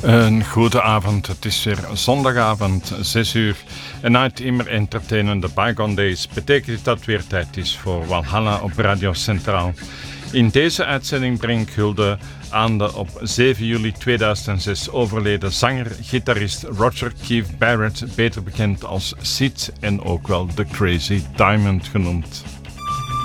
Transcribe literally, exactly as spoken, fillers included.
Een goede avond, het is weer zondagavond, zes uur. En na het immer entertainende Bygone Days betekent dat het weer tijd is voor Walhalla op Radio Centraal. In deze uitzending breng ik hulde aan de op zeven juli tweeduizend zes overleden zanger-gitarist Roger Keith Barrett, beter bekend als Sid en ook wel The Crazy Diamond genoemd.